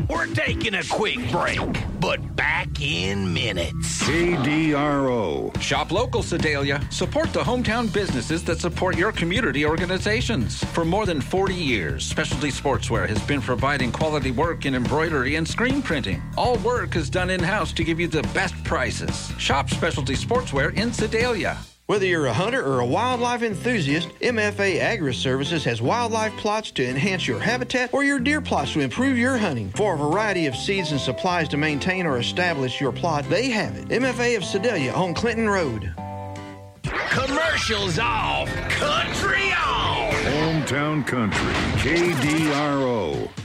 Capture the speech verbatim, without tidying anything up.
We're taking a quick break, but back in minutes. K D R O. Shop local, Sedalia. Support the hometown businesses that support your community organizations. For more than forty years, Specialty Sportswear has been providing quality work in embroidery and screen printing. All work is done in-house to give you the best prices. Shop Specialty Sportswear in Sedalia. Whether you're a hunter or a wildlife enthusiast, M F A Agri-Services has wildlife plots to enhance your habitat or your deer plots to improve your hunting. For a variety of seeds and supplies to maintain or establish your plot, they have it. M F A of Sedalia on Clinton Road. Commercials off, country on. Hometown Country, K D R O.